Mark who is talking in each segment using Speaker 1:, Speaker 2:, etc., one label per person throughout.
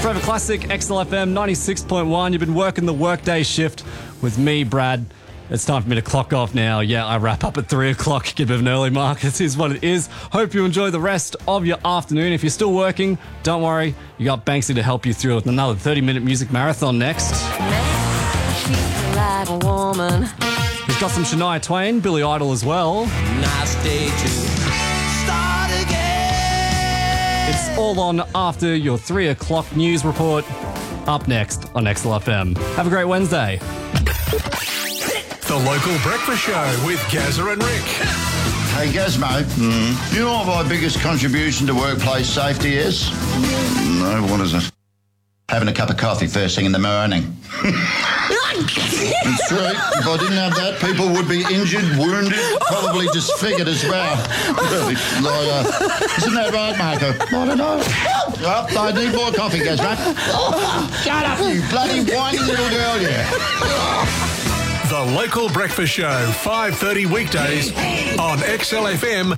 Speaker 1: Forever Classic, XLFM 96.1. You've been working the workday shift with me, Brad. It's time for me to clock off now. Yeah, I wrap up at 3 o'clock. Get a bit of an early mark. This is what it is. Hope you enjoy the rest of your afternoon. If you're still working, don't worry. You got Banksy to help you through with another 30-minute music marathon next.
Speaker 2: She's like a woman.
Speaker 1: We've got some Shania Twain, Billy Idol as well.
Speaker 3: Nice day to start again.
Speaker 1: It's all on after your 3 o'clock news report. Up next on XLFM. Have a great Wednesday.
Speaker 4: The local breakfast show with Gazza and Rick.
Speaker 5: Hey, Gazmo, you know what my biggest contribution to workplace safety is? No, what is it? Having a cup of coffee first thing in the morning. It's true. If I didn't have that, people would be injured, wounded, probably disfigured as well. Isn't that right, Marco? I don't know. Oh, I need more coffee, Gazmo. Shut up, you bloody whiny little girl, yeah.
Speaker 4: The local breakfast show, 5:30 weekdays on XLFM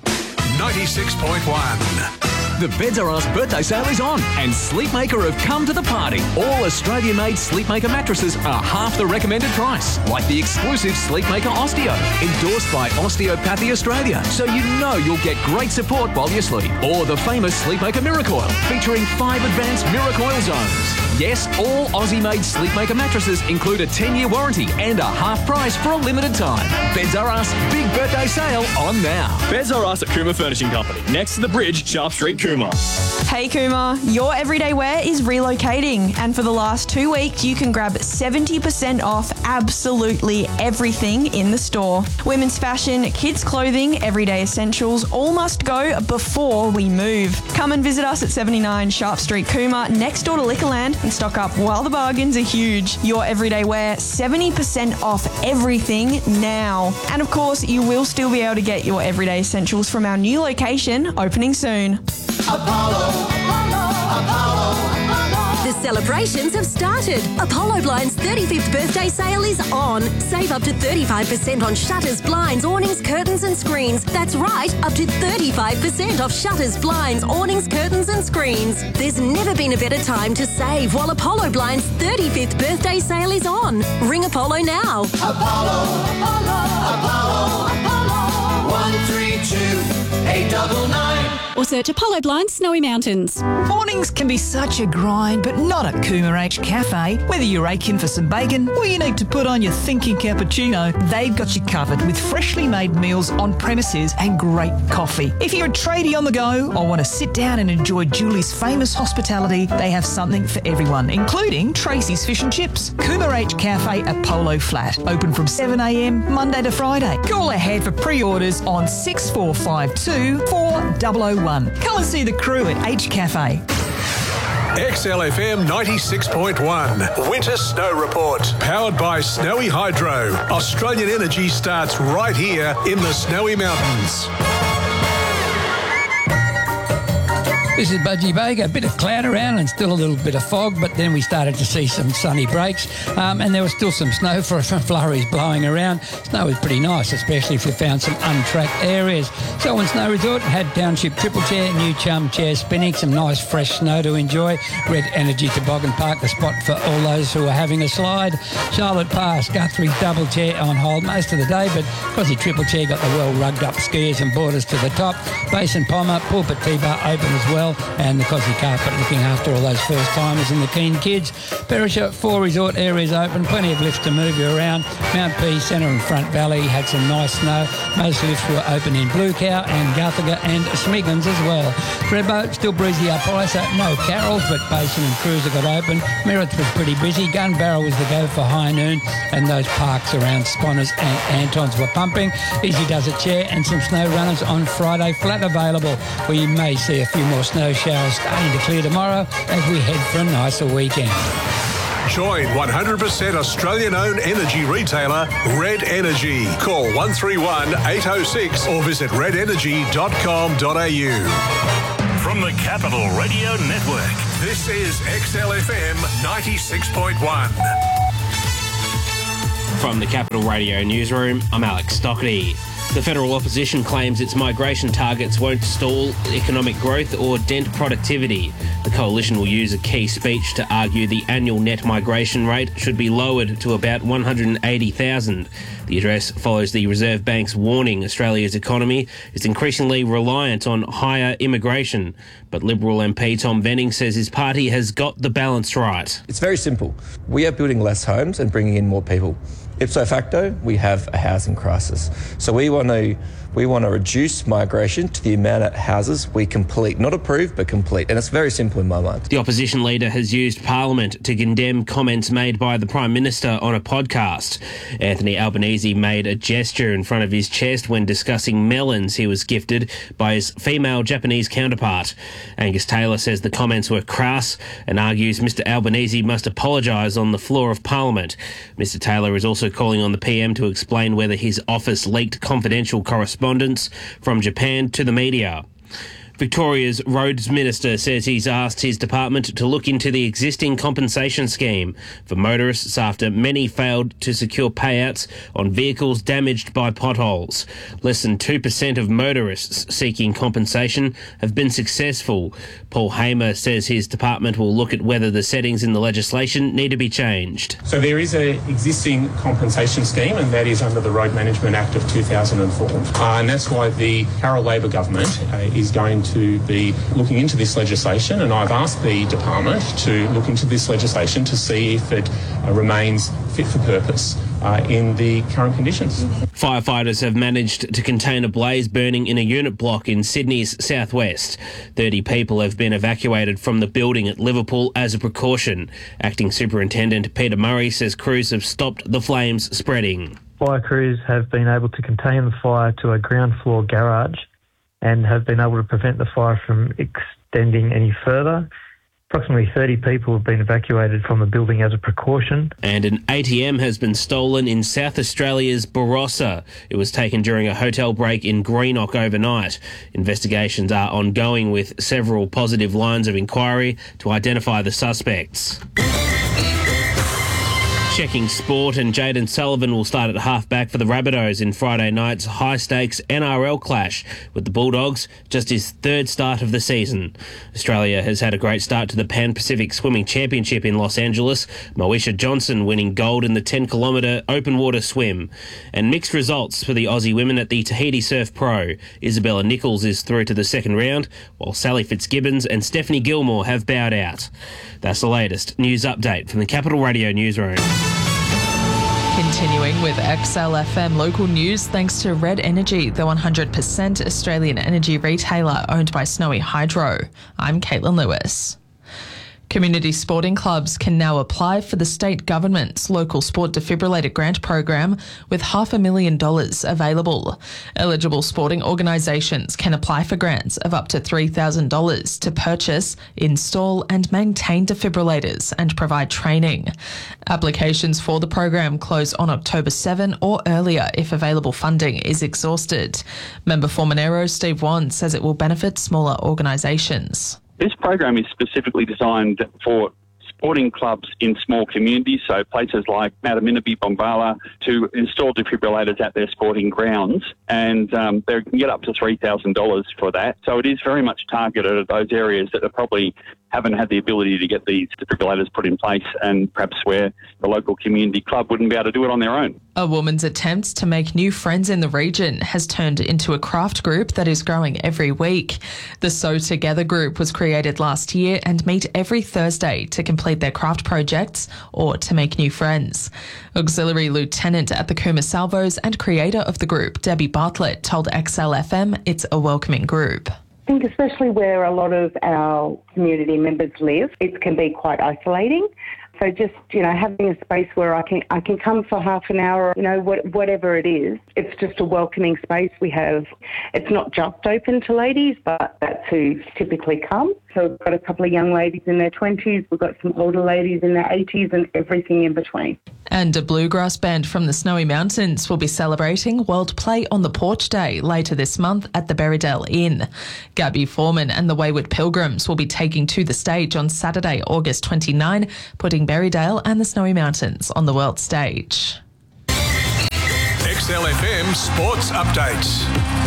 Speaker 4: 96.1.
Speaker 6: The Beds R Us birthday sale is on and Sleepmaker have come to the party. All Australian-made Sleepmaker mattresses are half the recommended price, like the exclusive Sleepmaker Osteo, endorsed by Osteopathy Australia, so you know you'll get great support while you sleep. Or the famous Sleepmaker Miracoil, featuring 5 advanced Miracoil zones. Yes, all Aussie-made Sleepmaker mattresses include a 10-year warranty and a half price for a limited time. Beds R Us big birthday sale on now.
Speaker 7: Beds R Us at Cooma Furnishing Company, next to the bridge, Sharp Street, Cooma.
Speaker 8: Hey Cooma, your everyday wear is relocating, and for the last 2 weeks you can grab 70% off absolutely everything in the store. Women's fashion, kids clothing, everyday essentials all must go before we move. Come and visit us at 79 Sharp Street, Cooma, next door to Liquorland, and stock up while the bargains are huge. Your everyday wear, 70% off everything now. And of course, you will still be able to get your everyday essentials from our new location opening soon.
Speaker 9: The celebrations have started. Apollo Blinds' 35th birthday sale is on. Save up to 35% on shutters, blinds, awnings, curtains and screens. That's right, up to 35% off shutters, blinds, awnings, curtains and screens. There's never been a better time to save while Apollo Blinds' 35th birthday sale is on. Ring Apollo now.
Speaker 3: Apollo 132 899.
Speaker 10: Or search Apollo Blinds Snowy Mountains.
Speaker 11: Mornings can be such a grind, but not at Cooma H Cafe. Whether you're aching for some bacon or you need to put on your thinking cappuccino, they've got you covered with freshly made meals on premises and great coffee. If you're a tradie on the go or want to sit down and enjoy Julie's famous hospitality, they have something for everyone, including Tracy's Fish and Chips. Cooma H Cafe at Polo Flat, open from 7 a.m. Monday to Friday. Call ahead for pre-orders on 6452 4001. Come and see the crew at H Cafe.
Speaker 4: XLFM 96.1 Winter Snow Report. Powered by Snowy Hydro. Australian energy starts right here in the Snowy Mountains.
Speaker 12: This is Budgie Baker. A bit of cloud around and still a little bit of fog, but then we started to see some sunny breaks, and there was still some snow for some flurries blowing around. Snow was pretty nice, especially if you found some untracked areas. Selwyn Snow Resort had Township Triple Chair, New Chum Chair spinning, some nice fresh snow to enjoy. Red Energy Toboggan Park, the spot for all those who are having a slide. Charlotte Pass, Guthrie's Double Chair on hold most of the day, but Cosy Triple Chair got the well rugged up skiers and boarders to the top. Basin Pommer, Pulpit T-Bar open as well, and the Cosy Carpet looking after all those first timers and the keen kids. Perisher, 4 resort areas open, plenty of lifts to move you around. Mount P, Centre and Front Valley had some nice snow. Most lifts were open in Blue Cow and Guthaga and Smiggins as well. Redboat, still breezy up high, so no carols, but Basin and Cruiser got open. Merritts was pretty busy. Gun Barrel was the go for high noon, and those parks around Sponners and Antons were pumping. Easy Does It Chair and some snow runners on Friday flat available, where you may see a few more snow showers starting to clear tomorrow as we head for a nicer weekend.
Speaker 4: Join 100% Australian-owned energy retailer Red Energy. Call 131 806 or visit redenergy.com.au.
Speaker 13: From the Capital Radio Network,
Speaker 4: this is XLFM 96.1.
Speaker 14: From the Capital Radio Newsroom, I'm Alex Stockley. The federal opposition claims its migration targets won't stall economic growth or dent productivity. The coalition will use a key speech to argue the annual net migration rate should be lowered to about 180,000. The address follows the Reserve Bank's warning Australia's economy is increasingly reliant on higher immigration. But Liberal MP Tom Venning says his party has got the balance right.
Speaker 15: It's very simple. We are building less homes and bringing in more people. Ipso facto, we have a housing crisis. So we want to reduce migration to the amount of houses we complete, not approve, but complete. And it's very simple in my mind.
Speaker 14: The opposition leader has used Parliament to condemn comments made by the Prime Minister on a podcast. Anthony Albanese made a gesture in front of his chest when discussing melons he was gifted by his female Japanese counterpart. Angus Taylor says the comments were crass and argues Mr Albanese must apologise on the floor of Parliament. Mr Taylor is also calling on the PM to explain whether his office leaked confidential correspondence from Japan to the media. Victoria's Roads Minister says he's asked his department to look into the existing compensation scheme for motorists after many failed to secure payouts on vehicles damaged by potholes. Less than 2% of motorists seeking compensation have been successful. Paul Hamer says his department will look at whether the settings in the legislation need to be changed.
Speaker 16: So there is an existing compensation scheme, and that is under the Road Management Act of 2004. And that's why the Carroll Labor government is going to be looking into this legislation, and I've asked the department to look into this legislation to see if it remains fit for purpose in the current conditions.
Speaker 14: Firefighters have managed to contain a blaze burning in a unit block in Sydney's southwest. 30 people have been evacuated from the building at Liverpool as a precaution. Acting Superintendent Peter Murray says crews have stopped the flames spreading.
Speaker 17: Fire crews have been able to contain the fire to a ground floor garage and have been able to prevent the fire from extending any further. Approximately 30 people have been evacuated from the building as a precaution.
Speaker 14: And an ATM has been stolen in South Australia's Barossa. It was taken during a hotel break in Greenock overnight. Investigations are ongoing with several positive lines of inquiry to identify the suspects. Checking sport, and Jayden Sullivan will start at halfback for the Rabbitohs in Friday night's high-stakes NRL clash with the Bulldogs, just his third start of the season. Australia has had a great start to the Pan Pacific Swimming Championship in Los Angeles, Moesha Johnson winning gold in the 10-kilometre open water swim. And mixed results for the Aussie women at the Tahiti Surf Pro. Isabella Nichols is through to the second round, while Sally Fitzgibbons and Stephanie Gilmore have bowed out. That's the latest news update from the Capital Radio newsroom.
Speaker 18: Continuing with XLFM local news, thanks to Red Energy, the 100% Australian energy retailer owned by Snowy Hydro. I'm Caitlin Lewis. Community sporting clubs can now apply for the state government's local sport defibrillator grant program with $500,000 available. Eligible sporting organisations can apply for grants of up to $3,000 to purchase, install and maintain defibrillators and provide training. Applications for the program close on October 7 or earlier if available funding is exhausted. Member for Monero, Steve Wan, says it will benefit smaller organisations.
Speaker 19: This program is specifically designed for sporting clubs in small communities, so places like Mataminaby, Bombala, to install defibrillators at their sporting grounds, and they can get up to $3,000 for that. So it is very much targeted at those areas that are probably haven't had the ability to get these defibrillators put in place, and perhaps where the local community club wouldn't be able to do it on their own.
Speaker 18: A woman's attempts to make new friends in the region has turned into a craft group that is growing every week. The Sew Together group was created last year and meet every Thursday to complete their craft projects or to make new friends. Auxiliary Lieutenant at the Cooma Salvos and creator of the group, Debbie Bartlett, told XLFM it's a welcoming group.
Speaker 20: I think especially where a lot of our community members live, it can be quite isolating. So just, having a space where I can come for half an hour, whatever it is, it's just a welcoming space we have. It's not just open to ladies, but that's who typically come. So we've got a couple of young ladies in their 20s, we've got some older ladies in their 80s and everything in between.
Speaker 18: And a bluegrass band from the Snowy Mountains will be celebrating World Play on the Porch Day later this month at the Berrydale Inn. Gabby Foreman and the Wayward Pilgrims will be taking to the stage on Saturday, August 29, putting Berrydale and the Snowy Mountains on the world stage.
Speaker 4: XLFM Sports Update.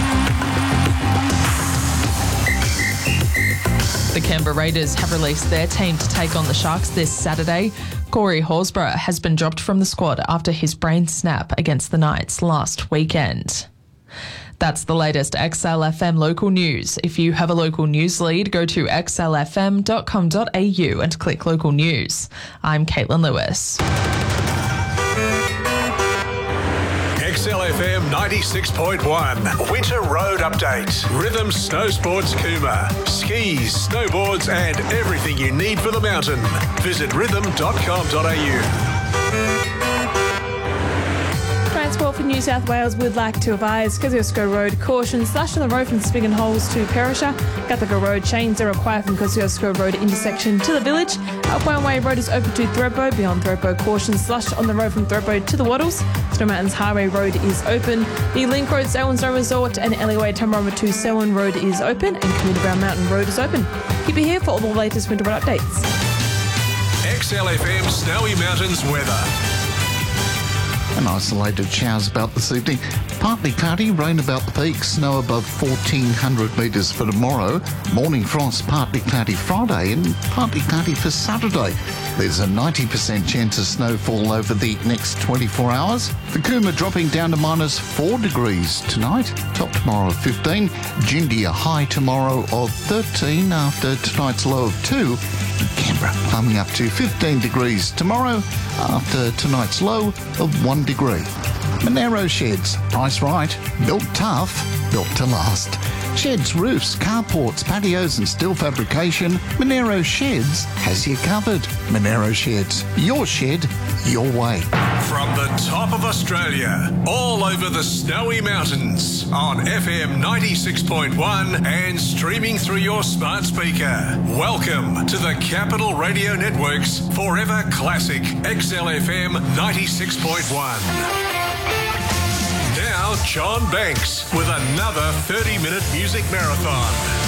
Speaker 18: The Canberra Raiders have released their team to take on the Sharks this Saturday. Corey Horsburgh has been dropped from the squad after his brain snap against the Knights last weekend. That's the latest XLFM local news. If you have a local news lead, go to xlfm.com.au and click local news. I'm Caitlin Lewis.
Speaker 4: XLFM 96.1 Winter Road Update. Rhythm Snow Sports Cooma. Skis, snowboards and everything you need for the mountain. Visit rhythm.com.au.
Speaker 21: Transport for New South Wales would like to advise Kosciuszko Road caution slash on the road from Spigon Holes to Perisher. Guthaga Road chains are required from Kosciuszko Road intersection to the village. Alpine Way Road is open to Thredbo. Beyond Thredbo, caution slush on the road from Thredbo to the Wattles. Snow Mountains Highway Road is open. The Link Road Selwyn Zone Resort and Alleyway Tamarama to Selwyn Road is open and Community Brown Mountain Road is open. Keep it here for all the latest winter road updates.
Speaker 4: XLFM Snowy Mountains weather.
Speaker 22: An isolated showers about this evening. Partly cloudy, rain about the peak, snow above 1,400 metres for tomorrow. Morning frost, partly cloudy Friday and partly cloudy for Saturday. There's a 90% chance of snowfall over the next 24 hours. The Cooma dropping down to -4 degrees tonight. Top tomorrow of 15. Jindy a high tomorrow of 13 after tonight's low of 2. Canberra climbing up to 15 degrees tomorrow after tonight's low of 1 degree. Monero Sheds, price right, built tough, built to last. Sheds, roofs, carports, patios and steel fabrication, Monero Sheds has you covered. Monero Sheds, your shed, your way.
Speaker 4: From the top of Australia, all over the Snowy Mountains, on FM 96.1 and streaming through your smart speaker. Welcome to the Capital Radio Network's Forever Classic XLFM 96.1. Now, John Banks with another 30-minute music marathon.